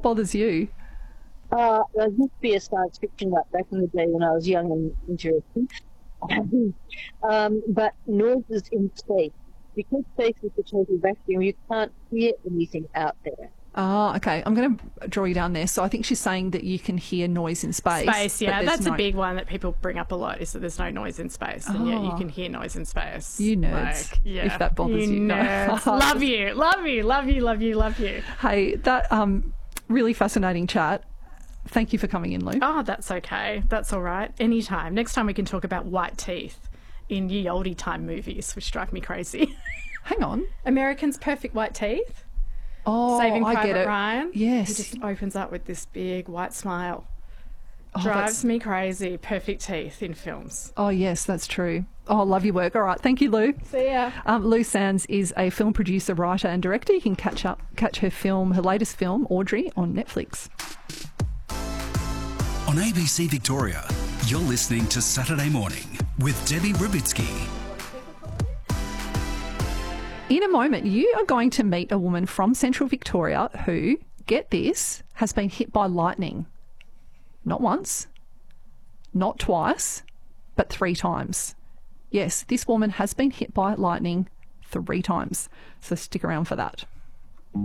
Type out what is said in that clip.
bothers you? I used to be a science fiction nut back in the day when I was young and interesting. But noises in space. Because space is a total vacuum, you can't hear anything out there. Ah, okay. I'm going to draw you down there. So I think she's saying that you can hear noise in space. Yeah. That's a big one that people bring up a lot, is that there's no noise in space. And yet you can hear noise in space. You nerds. If that bothers you. Nerds. No. Love you. Love you. Love you. Love you. Love you. Hey, that really fascinating chat. Thank you for coming in, Lou. Oh, that's okay. That's all right. Anytime. Next time we can talk about white teeth in ye olde time movies, which drive me crazy. Hang on. American's Perfect White Teeth. Oh, Saving I get Private it. Ryan. Yes. He just opens up with this big white smile. Oh, Drives me crazy. Perfect teeth in films. Oh, yes, that's true. Oh, love your work. All right. Thank you, Lou. See ya. Lou Sands is a film producer, writer and director. You can catch her latest film, Audrey, on Netflix. On ABC Victoria, you're listening to Saturday Morning with Debbie Rubitsky. In a moment, you are going to meet a woman from Central Victoria who, get this, has been hit by lightning. Not once, not twice, but 3 times. Yes, this woman has been hit by lightning 3 times. So stick around for that.